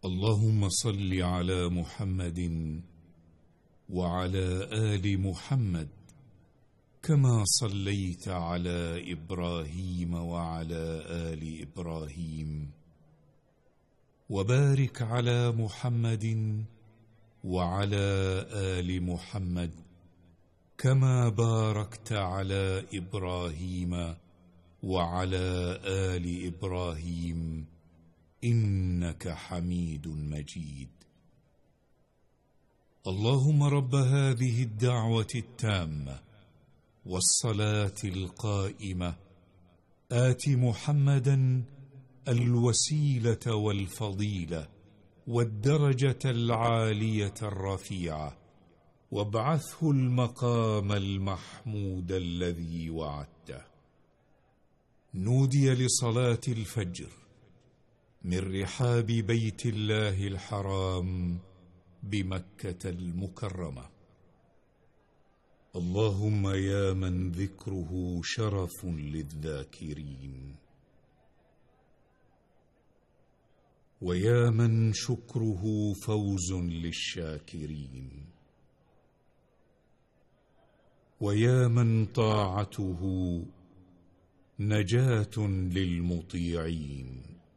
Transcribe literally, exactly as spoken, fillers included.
اللهم صل على محمد وعلى آل محمد كما صليت على إبراهيم وعلى آل إبراهيم، وبارك على محمد وعلى آل محمد كما باركت على إبراهيم وعلى آل إبراهيم إنك حميد مجيد. اللهم رب هذه الدعوة التامة والصلاة القائمة آت محمدا الوسيلة والفضيلة والدرجة العالية الرفيعة، وابعثه المقام المحمود الذي وعدته. نودي لصلاة الفجر من رحاب بيت الله الحرام بمكة المكرمة. اللهم يا من ذكره شرف للذاكرين، ويا من شكره فوز للشاكرين، ويا من طاعته نجاة للمطيعين،